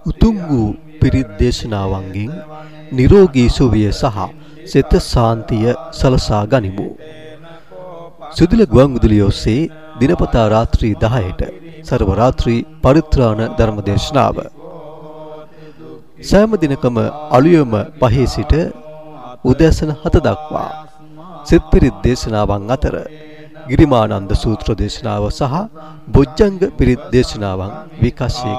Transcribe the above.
උතුම් වූ පිරිත් දේශනාවන්ගෙන් නිරෝගී සුවය සහ සිත සාන්තිය සලසා ගනිමු. සුදුල ගුවන්විදුලිය ඔස්සේ දිනපතා රාත්‍රී 10ට සර්ව රාත්‍රී පරිත්‍රාණ ධර්ම දේශනාව. සෑම දිනකම අලුයම 5 සිට උදෑසන 7 දක්වා සිත පිරිත් දේශනාවන් අතර ගිරිමානන්ද සූත්‍ර දේශනාව සහ බොජ්ජංග පිරිත් දේශනාවන් විකාශය